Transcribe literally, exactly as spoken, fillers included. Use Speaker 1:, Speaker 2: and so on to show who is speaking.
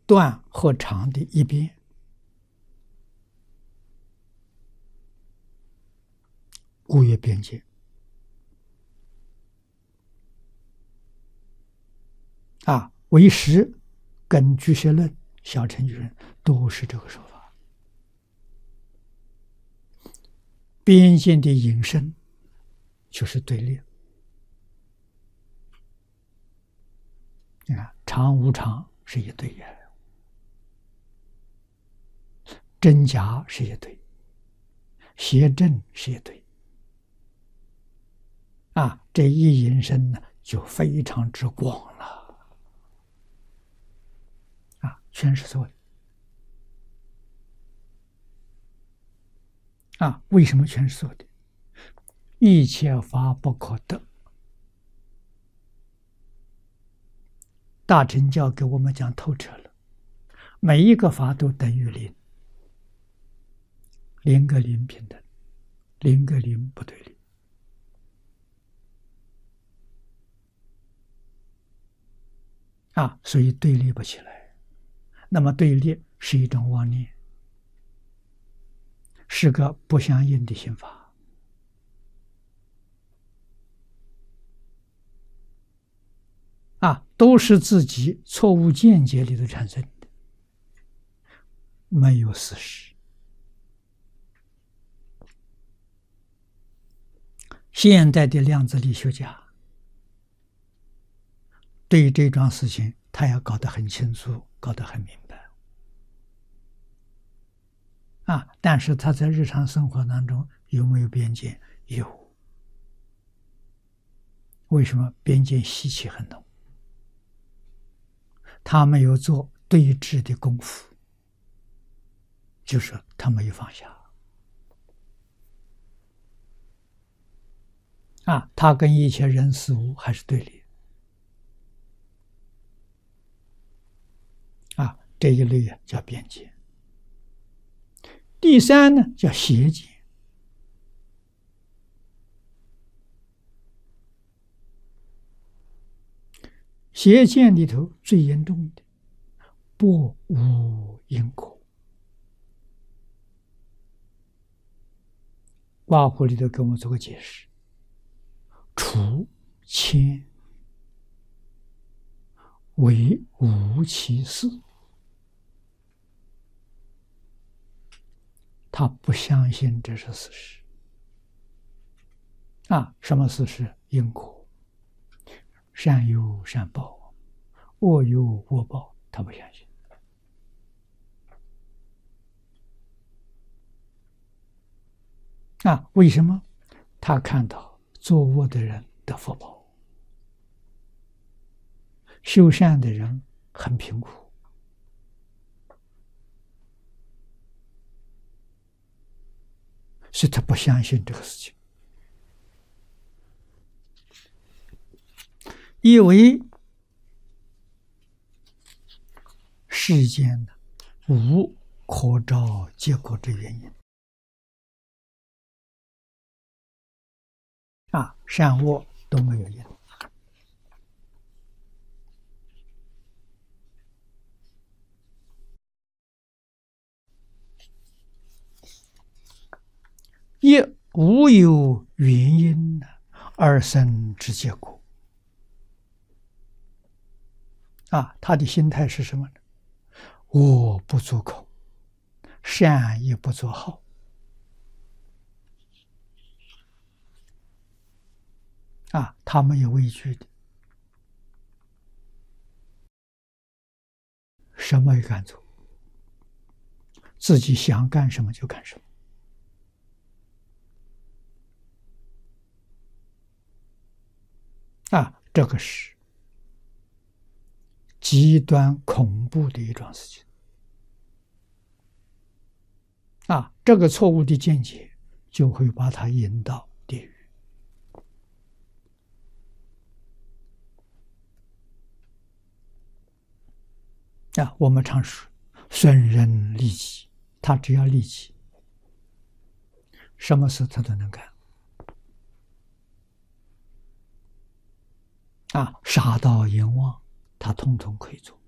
Speaker 1: 短和长的一边，故曰边界。啊，唯识跟居士论、小乘居士都是这个说法。边界的引申就是对立。你看，常无常是一对呀，真假是一对，邪正是一对。啊，这一引申呢，就非常之广了。啊，全是错的。啊，为什么全是错的？一切法不可得。大乘教给我们讲透彻了，每一个法都等于零，零跟零平等，零跟零不对立。啊，所以对立不起来。那么对立是一种妄念，是个不相应的心法。啊，都是自己错误见解里头产生的，没有事实。现代的量子力学家对这桩事情，他要搞得很清楚，搞得很明白。啊，但是他在日常生活当中有没有边界？有。为什么？边界习气很浓，他没有做对峙的功夫，就是他没有放下。啊，他跟一切人事物还是对立。啊，这一类啊叫边界。第三呢叫邪见。邪见里头最严重的，不无因果。卦谱里头给我们做个解释：除谦为无其事。他不相信这是事实。啊，什么事实？因果。善有善报，恶有恶报，他不相信。啊，为什么？他看到作恶的人得福报，修善的人很贫苦。所以他不相信这个事情，以为世间无可招结果之原因。啊，善恶都没有因。亦无有原因而生之结果。啊，他的心态是什么呢？恶不足口，善也不足好。啊，他没有畏惧的，什么也敢做，自己想干什么就干什么。啊，这个是极端恐怖的一桩事情。啊，这个错误的见解就会把他引到地狱。啊，我们常说损人利己，他只要利己，什么事他都能干。啊，杀盗淫妄，他统统可以做。